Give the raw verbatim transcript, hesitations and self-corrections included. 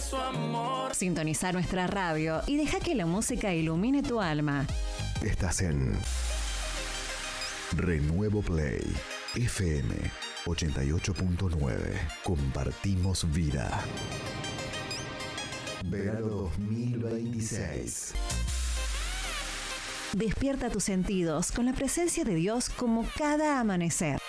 su amor. Sintoniza nuestra radio y deja que la música ilumine tu alma. Estás en Renuevo Play, F M ochenta y ocho punto nueve. Compartimos vida. Verano dos mil veintiséis. Despierta tus sentidos con la presencia de Dios como cada amanecer.